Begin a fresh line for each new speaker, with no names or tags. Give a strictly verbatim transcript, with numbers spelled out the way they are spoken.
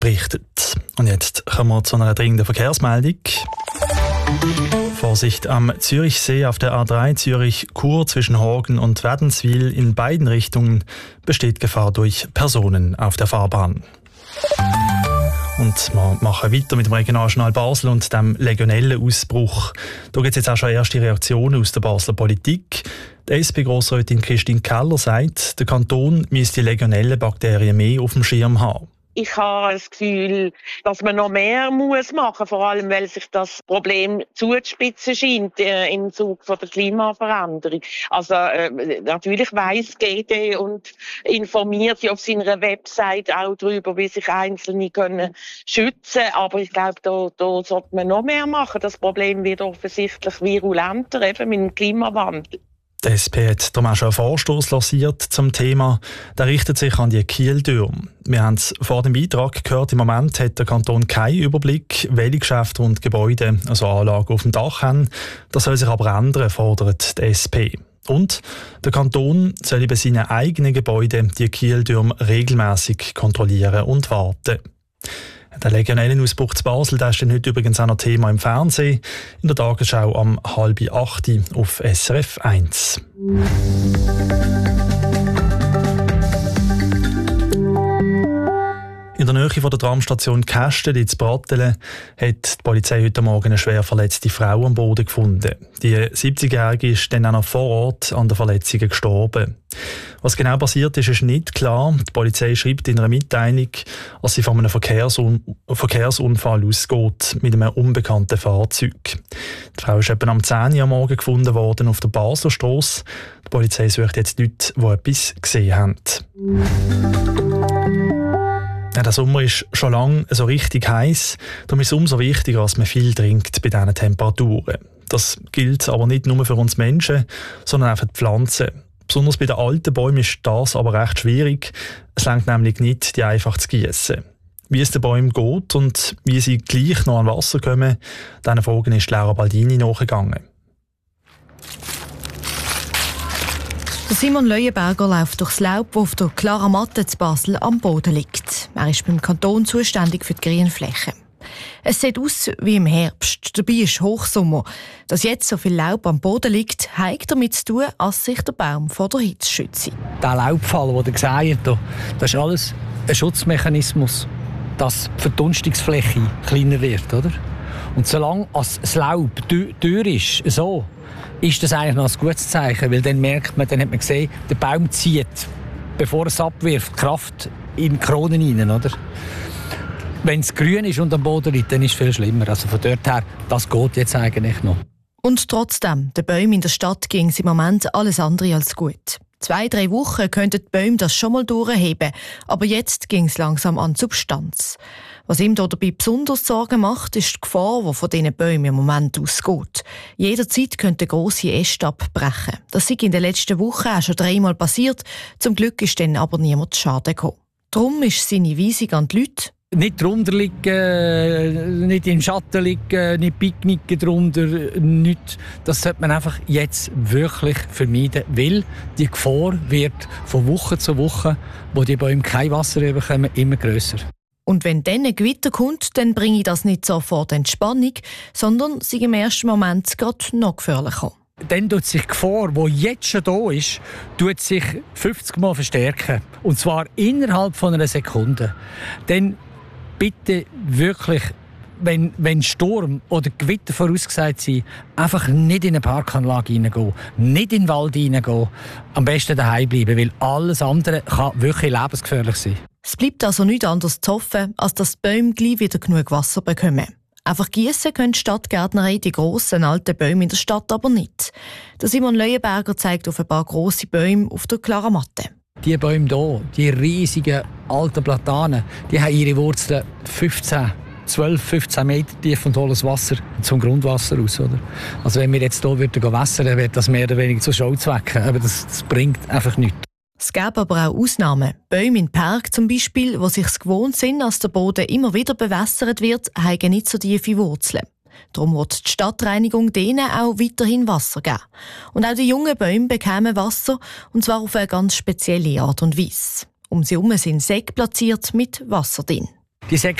berichtet. Und jetzt kommen wir zu einer dringenden Verkehrsmeldung. Vorsicht am Zürichsee auf der A drei Zürich-Chur zwischen Horgen und Wädenswil. In beiden Richtungen besteht Gefahr durch Personen auf der Fahrbahn. Und wir machen weiter mit dem Regionaljournal Basel und dem Legionellenausbruch. Da gibt es jetzt auch schon erste Reaktionen aus der Basler Politik. Die S P-Grossrätin Christine Keller sagt, der Kanton müsse die Legionellenbakterien mehr auf dem Schirm haben.
Ich habe das Gefühl, dass man noch mehr muss machen, vor allem weil sich das Problem zuzuspitzen scheint äh, im Zug von der Klimaveränderung. Also äh, natürlich weiss G D und informiert sie auf seiner Website auch darüber, wie sich Einzelne können schützen. Aber ich glaube, da, da sollte man noch mehr machen. Das Problem wird offensichtlich virulenter, eben mit dem Klimawandel.
Die S P hat darum auch schon einen Vorstoss lanciert zum Thema. Der richtet sich an die Kieltürme. Wir haben es vor dem Beitrag gehört, im Moment hat der Kanton keinen Überblick, welche Geschäfte und Gebäude, also Anlagen auf dem Dach haben. Das soll sich aber ändern, fordert die S P. Und der Kanton soll bei seinen eigenen Gebäuden die Kieltürme regelmäßig kontrollieren und warten. Der Legionellenausbruch zu Basel, der ist dann heute übrigens auch noch Thema im Fernsehen. In der Tagesschau am halb acht auf S R F eins. In der Nähe von der Tramstation Kästen in Brattelen hat die Polizei heute Morgen eine schwer verletzte Frau am Boden gefunden. Die siebzigjährige ist dann auch noch vor Ort an den Verletzungen gestorben. Was genau passiert ist, ist nicht klar. Die Polizei schreibt in einer Mitteilung, dass sie von einem Verkehrsun- Verkehrsunfall ausgeht mit einem unbekannten Fahrzeug. Die Frau ist etwa am zehn Uhr am Morgen gefunden worden auf der Basler Strasse. Die Polizei sucht jetzt Leute, die etwas gesehen haben. Ja, der Sommer ist schon lange so richtig heiß. Darum ist es umso wichtiger, dass man viel trinkt bei diesen Temperaturen. Das gilt aber nicht nur für uns Menschen, sondern auch für die Pflanzen. Besonders bei den alten Bäumen ist das aber recht schwierig. Es reicht nämlich nicht, die einfach zu gießen. Wie es den Bäumen geht und wie sie gleich noch an Wasser kommen, diesen Fragen ist Laura Baldini nachgegangen.
Simon Leuenberger läuft durchs Laub, das auf der klaren Matte zu Basel am Boden liegt. Er ist beim Kanton zuständig für die Grünflächen. Es sieht aus wie im Herbst, dabei ist Hochsommer. Dass jetzt so viel Laub am Boden liegt, hat damit zu tun, dass sich der Baum vor der Hitze schützt.
Der Laubfall, den ihr seht, das ist alles ein Schutzmechanismus, dass die Verdunstungsfläche kleiner wird. Oder? Und solange das Laub dürr ist, so, ist das eigentlich noch ein gutes Zeichen, weil dann merkt man, dann hat man gesehen, der Baum zieht, bevor er es abwirft, Kraft in die Kronen hinein, oder? Wenn es grün ist und am Boden liegt, dann ist es viel schlimmer. Also von dort her, das geht jetzt eigentlich noch.
Und trotzdem, den Bäumen in der Stadt ging es im Moment alles andere als gut. Zwei, drei Wochen könnten die Bäume das schon mal durchheben, aber jetzt ging es langsam an Substanz. Was ihm dabei besonders Sorgen macht, ist die Gefahr, die von diesen Bäumen im Moment ausgeht. Jederzeit könnten grosse Äste abbrechen. Das ist in den letzten Wochen auch schon dreimal passiert. Zum Glück ist dann aber niemand zu Schaden gekommen. Darum ist seine Weisung an die Leute:
nicht drunter liegen, nicht im Schatten liegen, nicht picknicken drunter, nichts. Das sollte man einfach jetzt wirklich vermeiden, weil die Gefahr wird von Woche zu Woche, wo die Bäume kein Wasser bekommen, immer grösser.
Und wenn dann ein Gewitter kommt, dann bringe ich das nicht sofort Entspannung, sondern sie im ersten Moment gerade noch gefährlicher.
Dann tut sich die Gefahr, die jetzt schon da ist, tut sich fünfzig Mal verstärken. Und zwar innerhalb von einer Sekunde. Dann bitte wirklich, wenn, wenn Sturm oder Gewitter vorausgesagt sind, einfach nicht in eine Parkanlage hineingehen, nicht in den Wald hineingehen, am besten daheim bleiben, weil alles andere kann wirklich lebensgefährlich sein.
Es bleibt also nichts anderes zu hoffen, als dass die Bäume gleich wieder genug Wasser bekommen. Einfach gießen können die Stadtgärtnerei die grossen alten Bäume in der Stadt aber nicht. Der Simon Leuenberger zeigt auf ein paar grosse Bäume auf der klaren Matte.
Die Bäume hier, die riesigen alten Platanen, die haben ihre Wurzeln fünfzehn, zwölf, fünfzehn Meter tief und holen das Wasser zum Grundwasser aus. Oder? Also wenn wir jetzt hier wässern würden, wäre das mehr oder weniger zu Schauzwecken. Aber das, das bringt einfach nichts.
Es gäbe aber auch Ausnahmen. Bäume in Park zum Beispiel, die sich gewohnt sind, dass der Boden immer wieder bewässert wird, haben nicht so tiefe Wurzeln. Darum wird die Stadtreinigung denen auch weiterhin Wasser geben. Und auch die jungen Bäume bekämen Wasser, und zwar auf eine ganz spezielle Art und Weise. Um sie herum sind Säcke platziert mit Wasser drin.
Die sind